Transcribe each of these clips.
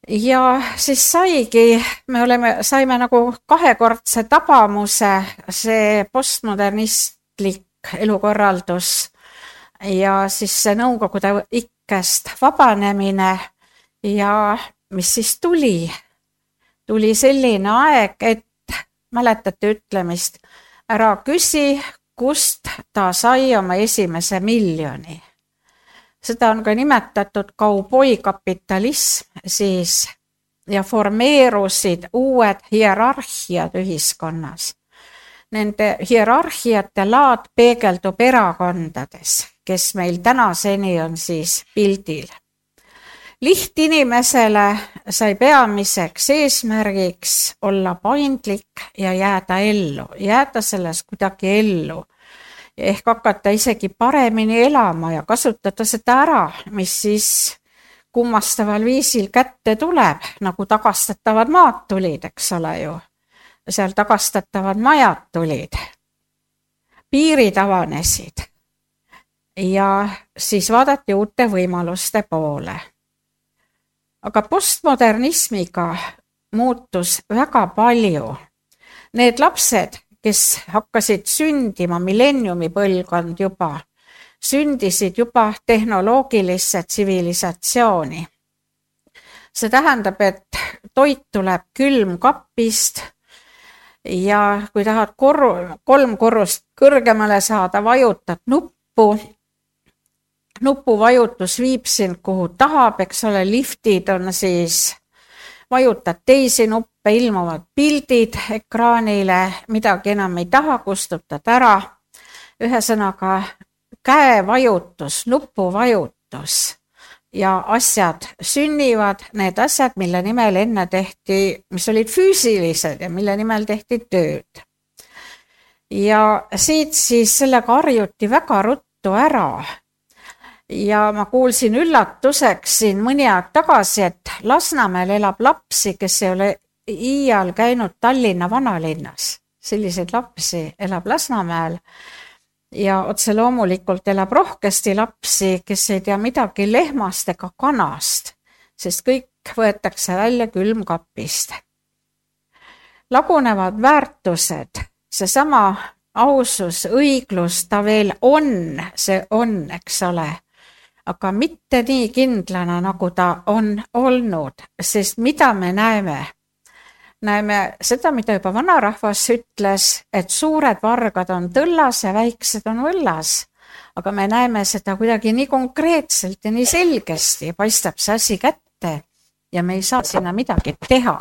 Ja siis saime nagu kahekordse tabamuse, see postmodernistlik elukorraldus ja siis see Nõukogude ikkest vabanemine ja mis siis tuli? Tuli selline aeg, et mäletate ütlemist, ära küsi, kust ta sai oma esimese miljoni. Seda on ka nimetatud kauboikapitalism siis ja formeerusid uued hierarhiad ühiskonnas. Nende hierarhiate laad peegeldub erakondades, kes meil tänaseni on siis pildil. Lihtinimesele sai peamiseks eesmärgiks olla paindlik ja jääda selles kuidagi ellu. Ehk hakata isegi paremini elama ja kasutada seda ära, mis siis kummastaval viisil kätte tuleb, nagu tagastatavad maad tulid, eks ole ju. Seal tagastatavad majad tulid. Piirid avanesid ja siis vaadati uute võimaluste poole. Aga postmodernismiga muutus väga palju. Need lapsed, kes hakkasid sündima, millenniumi põlvkond juba, sündisid juba tehnoloogilisse tsivilisatsiooni. See tähendab, et toit tuleb külmkapist ja kui tahad 3 korrust kõrgemale saada, vajutad nuppu. Nupuvajutus viib sind kuhu tahab, eks ole, liftid on siis, vajutad teisi nuppe, ilmuvad pildid ekraanile, midagi enam ei taha, kustutad ära. Ühesõnaga käevajutus, nupuvajutus ja asjad sünnivad, need asjad, mille nimel enne tehti, mis olid füüsilised ja mille nimel tehti tööd. Ja siit siis sellega harjuti väga ruttu ära. Ja ma kuulsin üllatuseks siin mõni aeg tagasi, et Lasnamäel elab lapsi, kes ei ole iial käinud Tallinna vanalinnas. Selliseid lapsi elab Lasnamäel ja otse loomulikult elab rohkesti lapsi, kes ei tea midagi lehmast ega kanast, sest kõik võetakse välja külmkapist. Lagunevad väärtused, seesama ausus, õiglus, ta veel on, see on, eks ole. Aga mitte nii kindlana, nagu ta on olnud, sest mida me näeme? Näeme seda, mida juba vanarahvas ütles, et suured vargad on tõllas ja väiksed on võllas. Aga me näeme seda kuidagi nii konkreetselt ja nii selgesti, paistab see asi kätte ja me ei saa sinna midagi teha.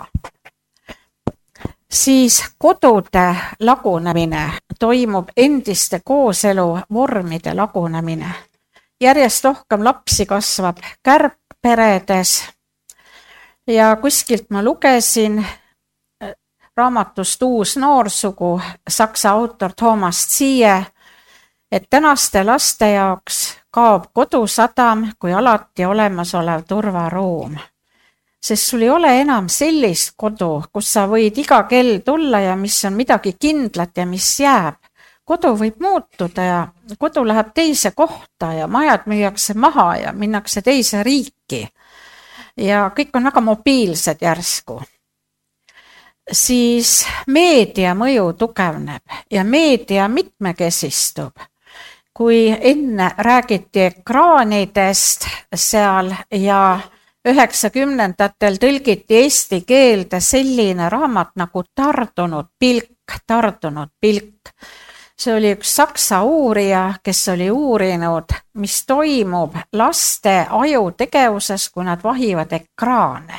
Siis kodude lagunemine toimub endiste kooselu vormide lagunemine. Järjest rohkem lapsi kasvab kärgperedes ja kuskilt ma lugesin raamatust Uus noorsugu, saksa autor Thomas Ziehe, et tänaste laste jaoks kaob kodusadam kui alati olemasolev turvaruum. Sest sul ei ole enam sellist kodu, kus sa võid iga kell tulla ja mis on midagi kindlat ja mis jääb. Kodu võib muutuda ja kodu läheb teise kohta ja majad müüakse maha ja minnakse teise riiki. Ja kõik on väga mobiilsed järsku. Siis meedia mõju tugevneb ja meedia mitmekesistub. Kui enne räägiti ekraanidest seal ja 90-ndatel tõlgiti eesti keelde selline raamat nagu Tardunud pilk. See oli üks saksa uurija, kes oli uurinud, mis toimub laste ajutegevuses, kui nad vahivad ekraane.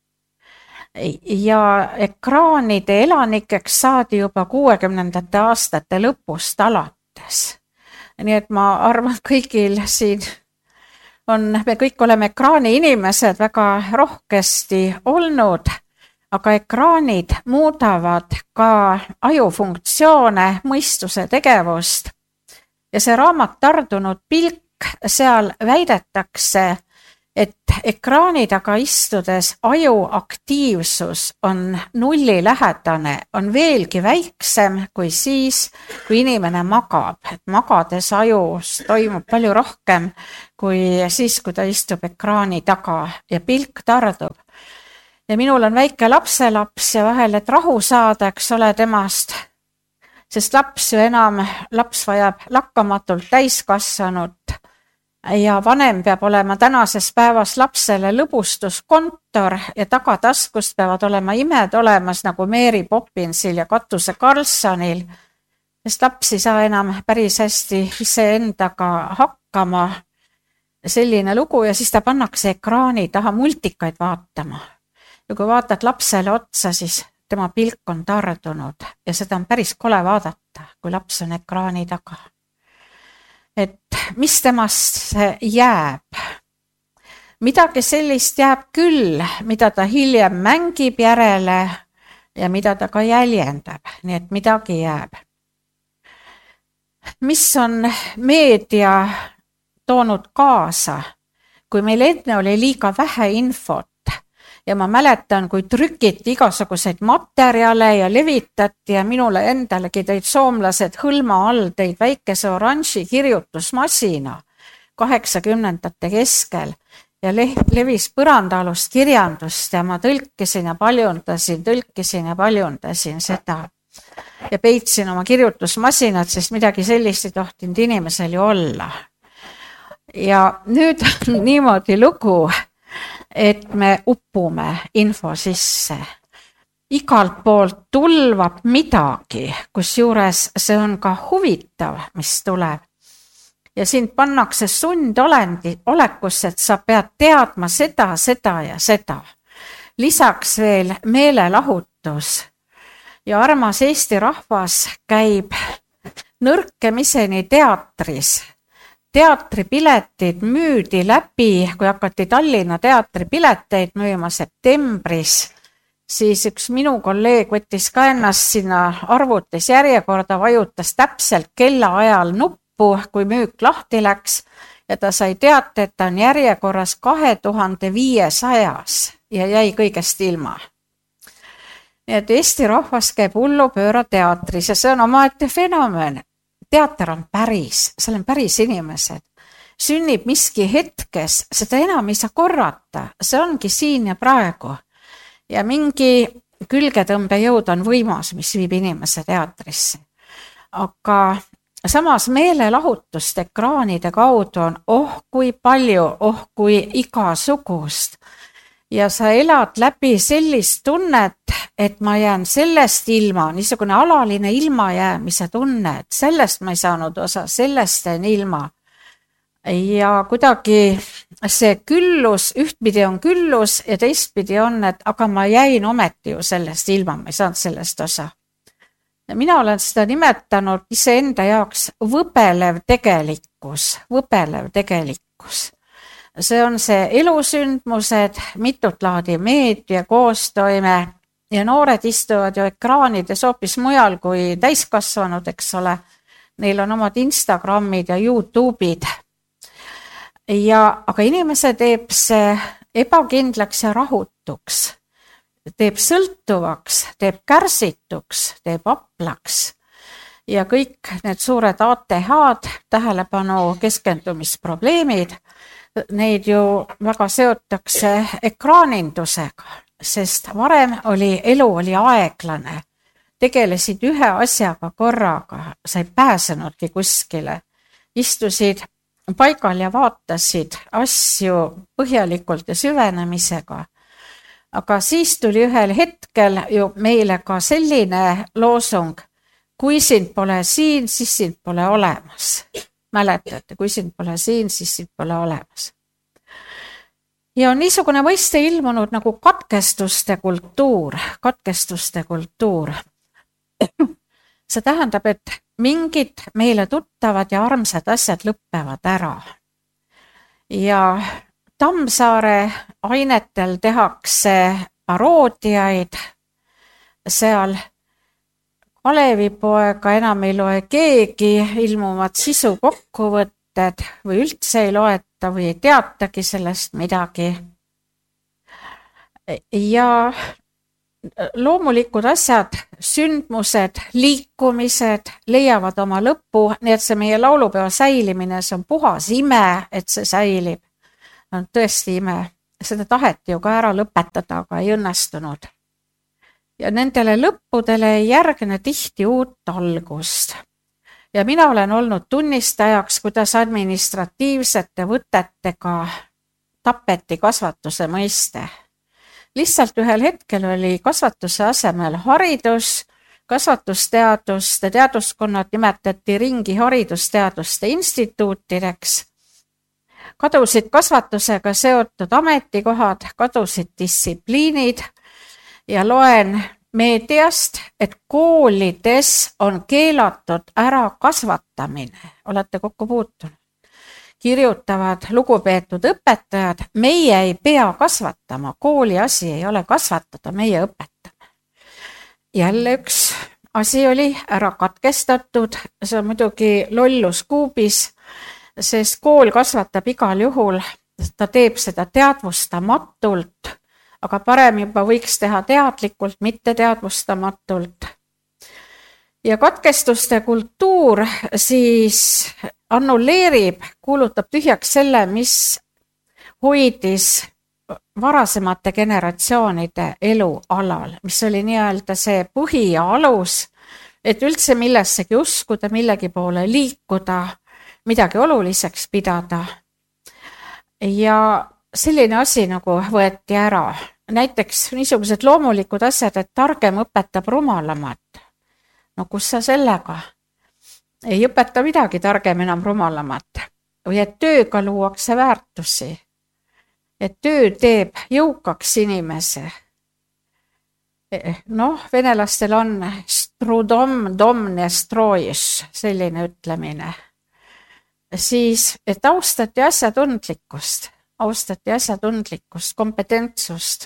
Ja ekraanide elanikeks saadi juba 60ndate aastate lõpust alates. Nii et ma arvan, kõigil siin me kõik oleme ekraani inimesed väga rohkesti olnud, aga ekraanid muudavad ka ajufunktsioone, mõistuse tegevust. Ja see raamat Tardunud pilk, seal väidetakse, et ekraani taga istudes aju aktiivsus on nullilähedane, on veelgi väiksem kui siis, kui inimene magab. Et magades ajus toimub palju rohkem kui siis, kui ta istub ekraani taga ja pilk tardub. ja minul on väike lapselaps ja vahel, et rahu saada, eks ole, temast, sest laps vajab lakkamatult täiskasvanut ja vanem peab olema tänases päevas lapsele lõbustuskontor ja tagataskust peavad olema imed olemas nagu Mary Poppinsil ja Katuse Karlssonil, sest laps ei saa enam päris hästi iseendaga hakkama. Selline lugu ja siis ta pannakse ekraani taha multikaid vaatama. Ja kui vaatad lapsele otsa, siis tema pilk on tardunud ja seda on päris kole vaadata, kui laps on ekraani taga. Et mis temast jääb? Midagi sellist jääb küll, mida ta hiljem mängib järele ja mida ta ka jäljendab, nii et midagi jääb. Mis on meedia toonud kaasa, kui meil enne oli liiga vähe infot ja ma mäletan, kui trükiti igasuguseid materjale ja levitati ja minule endalegi tõid soomlased hõlma all tõid väikese oranži kirjutusmasina 80ndate keskel ja levis põrandaalust kirjandust ja ma tõlkisin ja paljundasin seda ja peitsin oma kirjutusmasinat, sest midagi sellist ei tohtinud inimesel ju olla. Ja nüüd on niimoodi lugu, et me uppume info sisse. Igalt poolt tulvab midagi, kusjuures see on ka huvitav, mis tuleb. Ja sind pannakse sundolekusse, et sa pead teadma seda ja seda. Lisaks veel meelelahutus. Ja armas Eesti rahvas käib nõrkemiseni teatris. Teatripiletid müüdi läbi, kui hakati Tallinna teatripileteid müüma septembris, siis üks minu kolleeg võttis ka ennast sinna arvutis järjekorda, vajutas täpselt kellaajal nuppu, kui müük lahti läks ja ta sai teate, et ta on järjekorras 2500 ja jäi kõigest ilma. Nii et Eesti rahvas käib hullupööra teatris ja see on omaette fenomen. Teater on päris, seal on päris inimesed. Sünnib miski hetkes, seda enam ei saa korrata, see ongi siin ja praegu. Ja mingi külgetõmbejõud on võimas, mis viib inimese teatrisse. Aga samas meelelahutust ekraanide kaudu on kui palju, kui igasugust. Ja sa elad läbi sellist tunnet, et ma jään sellest ilma, niisugune alaline ilmajäämise tunne, et sellest ma ei saanud osa, sellest jään ilma. Ja kuidagi see küllus, ühtpidi on küllus ja teistpidi on, et aga ma jäin ometi ju sellest ilma, ma ei saanud sellest osa. Ja mina olen seda nimetanud iseenda jaoks võbelev tegelikkus. See on see elusündmused, mitut laadi meedia, koostoime ja noored istuvad ju ekraanides hoopis mujal kui täiskasvanud, eks ole. Neil on omad Instagramid ja YouTube'id. Aga inimese teeb see ebakindlaks ja rahutuks. Teeb sõltuvaks, teeb kärsituks, teeb aplaks. Ja kõik need suured ATH-d, tähelepanu keskendumisprobleemid, neid ju väga seotakse ekraanindusega, sest varem elu oli aeglane. Tegelesid ühe asjaga korraga, sa ei pääsenudki kuskile. Istusid paigal ja vaatasid asju põhjalikult ja süvenemisega. Aga siis tuli ühel hetkel ju meile ka selline loosung, kui sind pole siin, siis sind pole olemas. Mäletate, kui sind pole siin, siis sind pole olemas. Ja on niisugune mõiste ilmunud nagu katkestuste kultuur. See tähendab, et mingid meile tuttavad ja armsad asjad lõppevad ära. Ja Tammsaare ainetel tehakse paroodiaid, seal Kalevipoega enam ei loe keegi, ilmuvad sisukokkuvõtted või üldse ei loeta või ei teatagi sellest midagi. Ja loomulikud asjad, sündmused, liikumised leiavad oma lõpu, nii et see meie laulupeo säilimine, see on puhas ime, et see säilib. On tõesti ime. seda taheti ju ka ära lõpetada, aga ei õnnestunud. Ja nendele lõppudele ei järgne tihti uut algust. Ja mina olen olnud tunnistajaks, kuidas administratiivsete võtetega tapeti kasvatuse mõiste. Lihtsalt ühel hetkel oli kasvatuse asemel haridus, kasvatusteaduste teaduskonnad nimetati ringi haridusteaduste instituutideks, kadusid kasvatusega seotud ametikohad, kadusid distsipliinid ja loen meediast, et koolides on keelatud ära kasvatamine. Olete kokku puutunud? Kirjutavad lugupeetud õpetajad, meie ei pea kasvatama, kooli asi ei ole kasvatada, meie õpetame. Jälle üks asi oli ära katkestatud, see on muidugi lollus kuubis, sest kool kasvatab igal juhul, ta teeb seda teadvustamatult, aga parem juba võiks teha teadlikult, mitte teadvustamatult. Ja katkestuste kultuur siis annulleerib, kuulutab tühjaks selle, mis hoidis varasemate generatsioonide elu alal, mis oli nii-öelda see põhi ja alus, et üldse millessegi uskuda, millegi poole liikuda, midagi oluliseks pidada. Ja selline asi nagu võeti ära. Näiteks niisugused loomulikud asjad, et targem õpetab rumalamat. No kus sa sellega? Ei õpeta midagi targem enam rumalamat. Või et tööga luuakse väärtusi. Et töö teeb jõukaks inimese. Noh, venelastel on strudom domne strois, selline ütlemine. Siis, et austati asjatundlikkust, kompetentsust.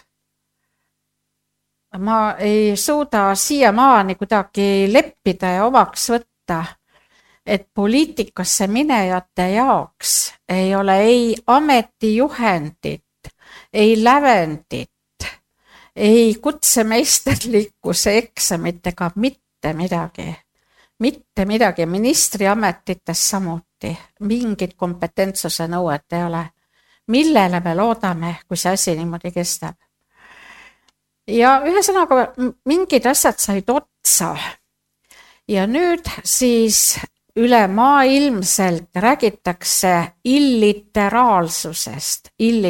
Ma ei suuda siiamaani kuidagi leppida ja omaks võtta, et poliitikasse minejate jaoks ei ole ei ametijuhendit, ei lävendit, ei kutsemeisterlikkuse eksamit ega mitte midagi, ministriametites samuti, mingit kompetentsuse nõuet ei ole. Millele me loodame, kui see asi niimoodi kestab? Ja ühesõnaga mingid asjad said otsa. Ja nüüd siis üle maailmselt räägitakse illiteraalsusest,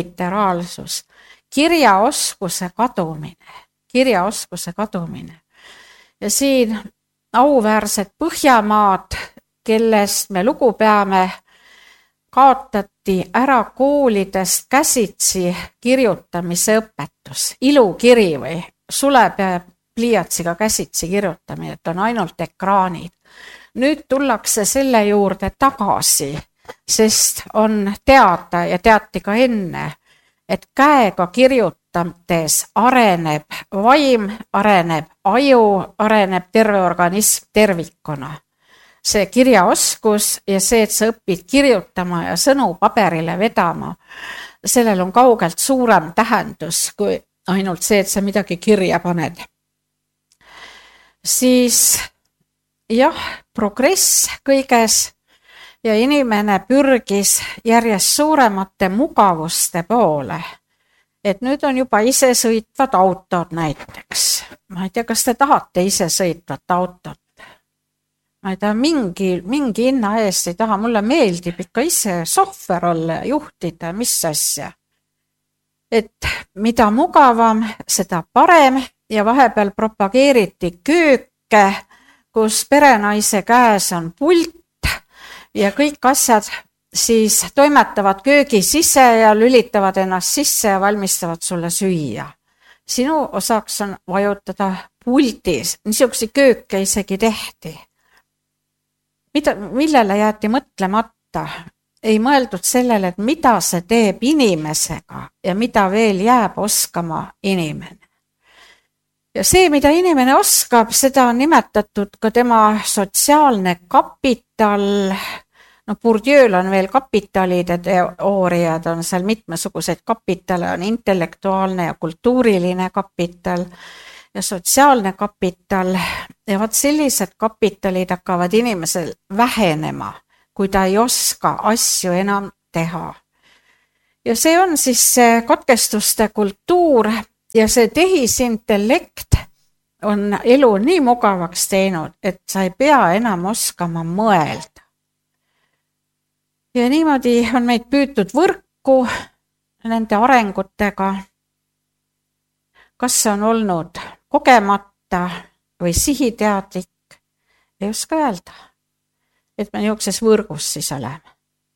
kirjaoskuse kadumine. Ja siin auväärsed Põhjamaad, kellest me lugu peame, kaotati ära koolidest käsitsi kirjutamise õpetus, ilukiri või suleb ja pliiatsiga käsitsi kirjutamine, et on ainult ekraanid. Nüüd tullakse selle juurde tagasi, sest on teada ja teati ka enne, et käega kirjutades areneb vaim, areneb aju, areneb terve organism tervikuna. See kirjaoskus ja see, et sa õpid kirjutama ja sõnu paberile vedama, sellel on kaugelt suurem tähendus kui ainult see, et sa midagi kirja paned. Siis jah, progress kõiges ja inimene pürgis järjest suuremate mugavuste poole. Et nüüd on juba isesõitvad autod näiteks. Ma ei tea, kas te tahate isesõitvat autot? Ma ei taha mingi hinna eest ei taha, mulle meeldib ikka ise sohver olla ja juhtida, mis asja. Et mida mugavam, seda parem ja vahepeal propageeriti kööke, kus perenaise käes on pult ja kõik asjad siis toimetavad köögi sisse ja lülitavad ennast sisse ja valmistavad sulle süüa. Sinu osaks on vajutada pultis, niisuguse kööke isegi tehti. Millele jäeti mõtlemata? Ei mõeldud sellele, et mida see teeb inimesega ja mida veel jääb oskama inimene. Ja see, mida inimene oskab, seda on nimetatud ka tema sotsiaalne kapital. No Bourdieu'l on veel kapitalide teooriad, on seal mitmesuguseid kapitale, on intellektuaalne ja kultuuriline kapital ja sotsiaalne kapital. Ja vaat sellised kapitalid hakkavad inimesel vähenema, kui ta ei oska asju enam teha. Ja see on siis see katkestuste kultuur ja see tehisintellekt on elu nii mugavaks teinud, et sa ei pea enam oskama mõelda. Ja niimoodi on meid püütud võrku nende arengutega. Kas see on olnud kogemata või sihiteadlik, ei oska öelda, et me niisuguses võrgus siis oleme.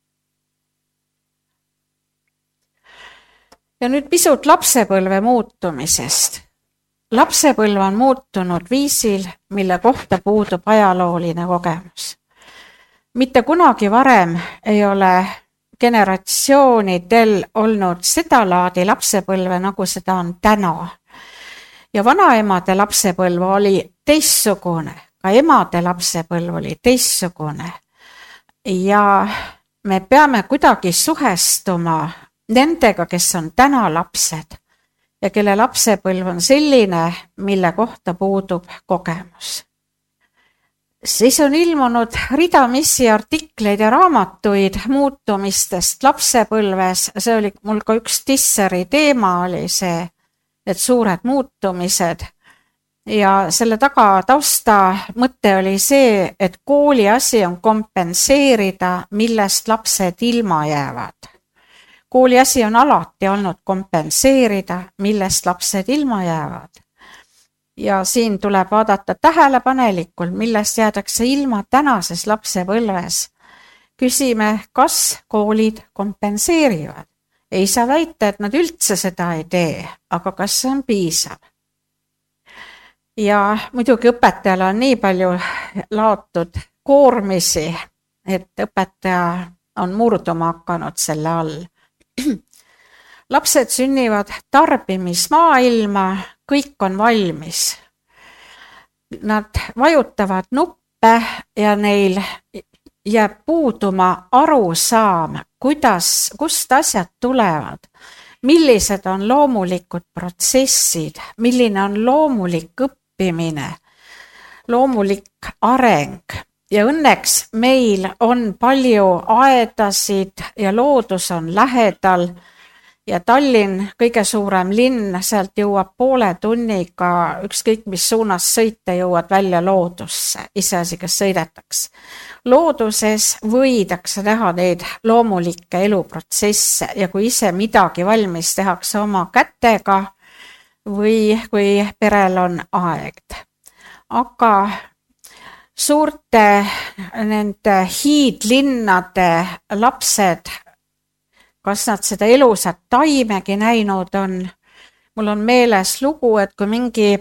Ja nüüd pisut lapsepõlve muutumisest. Lapsepõlv on muutunud viisil, mille kohta puudub ajalooline kogemus. Mitte kunagi varem ei ole generatsioonidel olnud seda laadi lapsepõlve, nagu seda on täna. Ja vanaemade lapsepõlv oli teistsugune, ka emade lapsepõlv oli teistsugune. Ja me peame kuidagi suhestuma nendega, kes on täna lapsed ja kelle lapsepõlv on selline, mille kohta puudub kogemus. Siis on ilmunud ridamisi artikleid ja raamatuid muutumistest lapsepõlves. See oli mul ka üks disseri teema, oli see, et suured muutumised. Ja selle taga tausta mõte oli see, et kooli asi on kompenseerida, millest lapsed ilma jäävad. Kooli asi on alati olnud kompenseerida, millest lapsed ilma jäävad. Ja siin tuleb vaadata tähelepanelikult, millest jäädakse ilma tänases lapsepõlves. Küsime, kas koolid kompenseerivad. Ei saa väita, et nad üldse seda ei tee, aga kas see on piisav? Ja muidugi õpetajal on nii palju laotud koormisi, et õpetaja on murduma hakanud selle all. Lapsed sünnivad tarbimismaailma, kõik on valmis. Nad vajutavad nuppe ja neil jääb puuduma arusaam, kust asjad tulevad, millised on loomulikud protsessid, milline on loomulik õppimine, loomulik areng. Ja õnneks meil on palju aedasid ja loodus on lähedal ja Tallinn, kõige suurem linn, sealt jõuab poole tunniga, ükskõik mis suunas sõita, jõuad välja loodusse, iseasi, kes sõidetaks. Looduses võidakse näha neid loomulikke eluprotsesse ja kui ise midagi valmis tehakse oma kätega või kui perel on aeg. Aga suurte nende hiidlinnade lapsed, kas nad seda elusat taimegi näinud on? Mul on meeles lugu, et kui mingi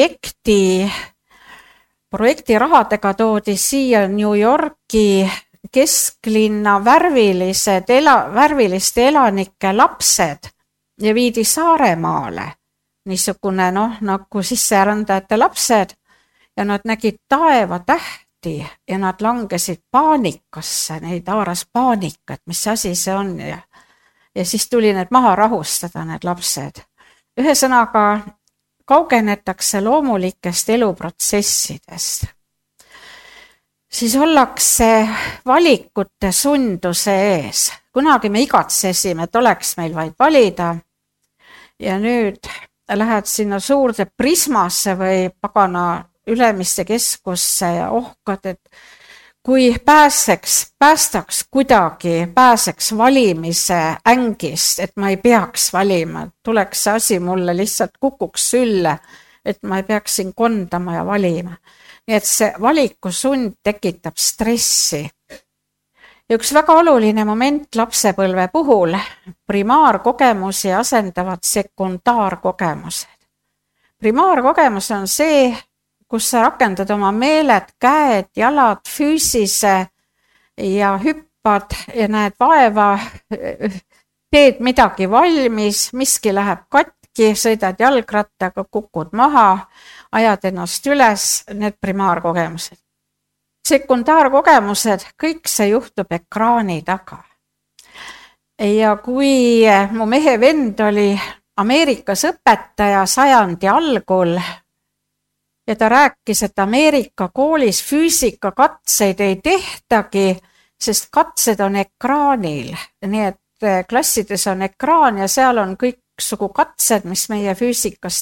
projekti rahadega toodi siia New Yorki kesklinna värviliste elanike lapsed ja viidi Saaremaale, niisugune nagu sisserändajate lapsed, ja nad nägid taevatähti ja nad langesid paanikasse, neid haaras paanika, et mis asi see on. Ja siis tuli need maha rahustada, need lapsed. Ühesõnaga, kaugenetakse loomulikest eluprotsessidest. Siis ollakse valikute sunduse ees. Kunagi me igatsesime, et oleks meil vaid valida. Ja nüüd lähed sinna suurde Prismasse või pagana Ülemiste keskusse ja ohkad, et kui päästaks valimise ängist, et ma ei peaks valima, tuleks see asi mulle lihtsalt kukuks sülle, et ma ei peaks siin kondama ja valima. Nii et see valikusund tekitab stressi. Ja üks väga oluline moment lapsepõlve puhul, primaarkogemusi asendavad sekundaarkogemused. Primaarkogemus on see, kus sa rakendad oma meeled, käed, jalad, füüsise ja hüppad ja näed vaeva, teed midagi valmis, miski läheb katki, sõidad jalgrattaga, kukud maha, ajad ennast üles, need primaarkogemused. Sekundaarkogemused, kõik see juhtub ekraani taga. Ja kui mu mehe vend oli Ameerikas õpetaja sajandi algul, ja ta rääkis, et Ameerika koolis füüsikakatseid ei tehtagi, sest katsed on ekraanil. Nii et klassides on ekraan ja seal on kõiksugu katsed, mis meie füüsikas